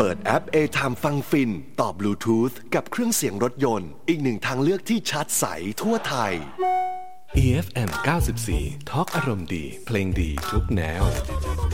เปิดแอป A-Time ฟังฟินต่อบลูทูธกับเครื่องเสียงรถยนต์อีกหนึ่งทางเลือกที่ชัดใสทั่วไทย EFM 94 ทอล์กอารมณ์ดีเพลงดีทุกแนว